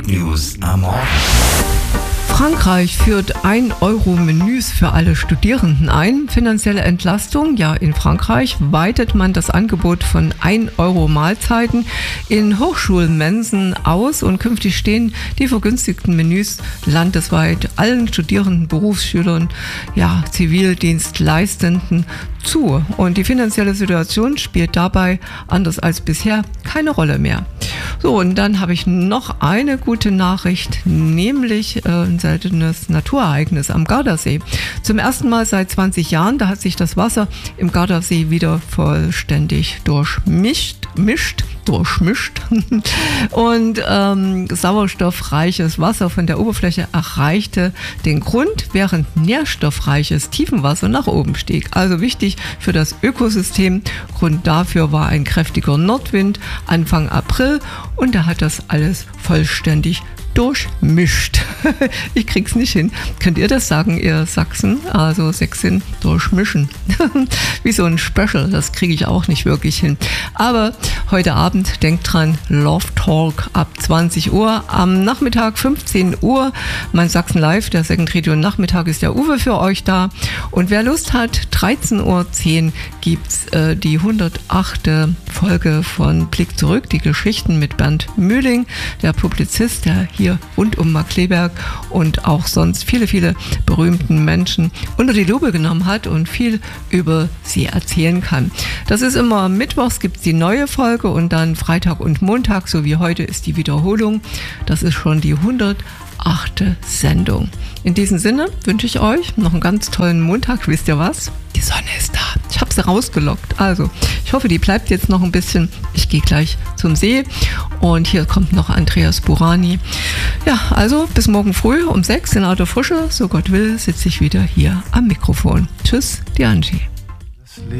News am Morgen. Frankreich führt 1-Euro-Menüs für alle Studierenden ein. Finanzielle Entlastung. Ja, in Frankreich weitet man das Angebot von 1-Euro-Mahlzeiten in Hochschulmensen aus und künftig stehen die vergünstigten Menüs landesweit allen Studierenden, Berufsschülern, ja, Zivildienstleistenden zu. Und die finanzielle Situation spielt dabei, anders als bisher, keine Rolle mehr. So, und dann habe ich noch eine gute Nachricht, nämlich ein seltenes Naturereignis am Gardasee. Zum ersten Mal seit 20 Jahren, da hat sich das Wasser im Gardasee wieder vollständig durchmischt und sauerstoffreiches Wasser von der Oberfläche erreichte den Grund, während nährstoffreiches Tiefenwasser nach oben stieg. Also wichtig für das Ökosystem. Grund dafür war ein kräftiger Nordwind Anfang April und da hat das alles vollständig durchmischt. Ich krieg's nicht hin. Könnt ihr das sagen, ihr Sachsen? Also Sächsin, durchmischen. Wie so ein Special, das kriege ich auch nicht wirklich hin. Aber heute Abend, denkt dran, Love Talk ab 20 Uhr. Am Nachmittag 15 Uhr, mein Sachsen Live, der Second Radio Nachmittag, ist der Uwe für euch da. Und wer Lust hat, 13.10 Uhr gibt's die 108. Folge von Blick zurück, die Geschichten mit Bernd Mühling, der Publizist, der hier rund um Markkleeberg und auch sonst viele berühmten Menschen unter die Lupe genommen hat und viel über sie erzählen kann. Das ist immer mittwochs, gibt es die neue Folge und dann Freitag und Montag, so wie heute ist die Wiederholung. Das ist schon die 108. Sendung. In diesem Sinne wünsche ich euch noch einen ganz tollen Montag. Wisst ihr was? Die Sonne ist da. Ich habe sie rausgelockt. Also, ich hoffe, die bleibt jetzt noch ein bisschen. Ich gehe gleich zum See und hier kommt noch Andreas Burani. Ja, also bis morgen früh um 6 in alter Frische. So Gott will, sitze ich wieder hier am Mikrofon. Tschüss, die Angie.